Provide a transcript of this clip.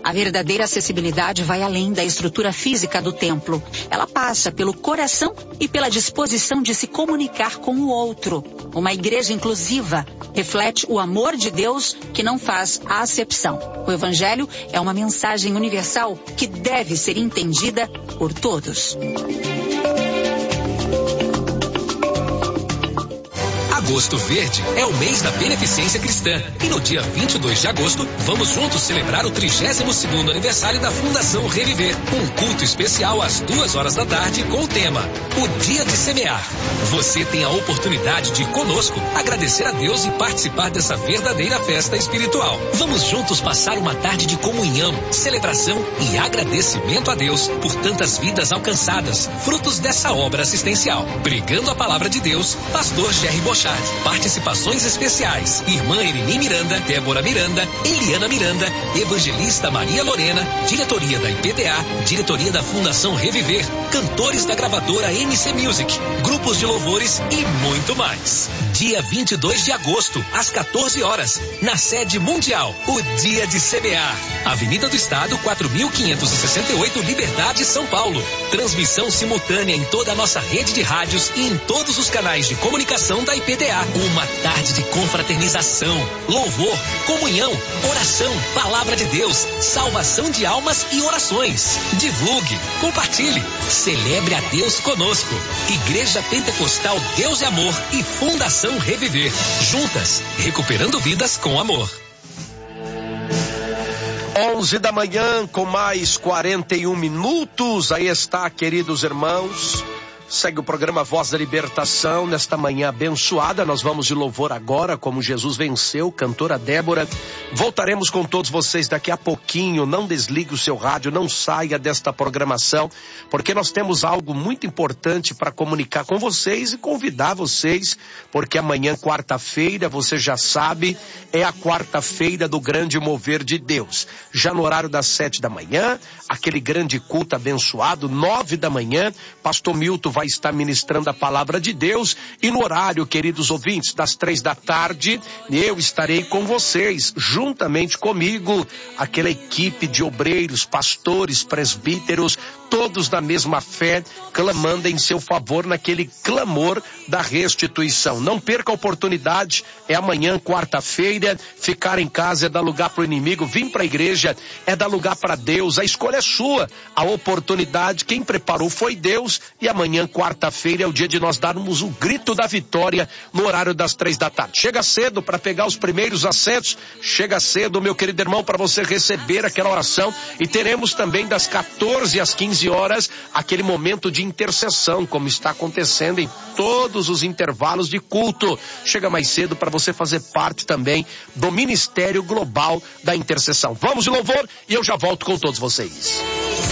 A verdadeira acessibilidade vai além da estrutura física do templo. Ela passa pelo coração e pela disposição de se comunicar com o outro. Uma igreja inclusiva reflete o amor de Deus que não faz acepção. O Evangelho é uma mensagem universal que deve ser entendida por todos. Agosto Verde é o mês da beneficência cristã e no dia 22 de agosto vamos juntos celebrar o 32º aniversário da Fundação Reviver. Um culto especial às 2h da tarde com o tema O Dia de Semear. Você tem a oportunidade de conosco agradecer a Deus e participar dessa verdadeira festa espiritual. Vamos juntos passar uma tarde de comunhão, celebração e agradecimento a Deus por tantas vidas alcançadas, frutos dessa obra assistencial. Pregando a palavra de Deus, Pastor Jerry Bochard. Participações especiais: Irmã Erini Miranda, Débora Miranda, Eliana Miranda, Evangelista Maria Lorena, diretoria da IPDA, diretoria da Fundação Reviver, cantores da gravadora MC Music, grupos de louvores e muito mais. Dia 22 de agosto, às 14h, na sede mundial, o Dia de Semear. Avenida do Estado, 4.568, Liberdade, São Paulo. Transmissão simultânea em toda a nossa rede de rádios e em todos os canais de comunicação da IPDA. Uma tarde de confraternização, louvor, comunhão, oração, palavra de Deus, salvação de almas e orações. Divulgue, compartilhe, celebre a Deus conosco. Igreja Pentecostal Deus é Amor e Fundação Reviver. Juntas, recuperando vidas com amor. 11 da manhã com mais 41 minutos. Aí está, queridos irmãos. Segue o programa Voz da Libertação, nesta manhã abençoada. Nós vamos de louvor agora, como Jesus venceu, cantora Débora. Voltaremos com todos vocês daqui a pouquinho. Não desligue o seu rádio, não saia desta programação, porque nós temos algo muito importante para comunicar com vocês e convidar vocês, porque amanhã, quarta-feira, você já sabe, é a quarta-feira do grande mover de Deus. Já no horário das 7 da manhã, aquele grande culto abençoado, 9 da manhã, Pastor Milton vai estar ministrando a palavra de Deus, e no horário, queridos ouvintes, das 3 da tarde, eu estarei com vocês, juntamente comigo, aquela equipe de obreiros, pastores, presbíteros, todos da mesma fé, clamando em seu favor naquele clamor da restituição. Não perca a oportunidade, é amanhã, quarta-feira. Ficar em casa é dar lugar para o inimigo, vir para a igreja é dar lugar para Deus. A escolha é sua, a oportunidade, quem preparou foi Deus, e amanhã, quarta-feira, é o dia de nós darmos o grito da vitória no horário das 3 da tarde. Chega cedo para pegar os primeiros assentos, chega cedo, meu querido irmão, para você receber aquela oração, e teremos também das 14 às 15 horas, aquele momento de intercessão, como está acontecendo em todos os intervalos de culto. Chega mais cedo para você fazer parte também do Ministério Global da Intercessão. Vamos de louvor e eu já volto com todos vocês.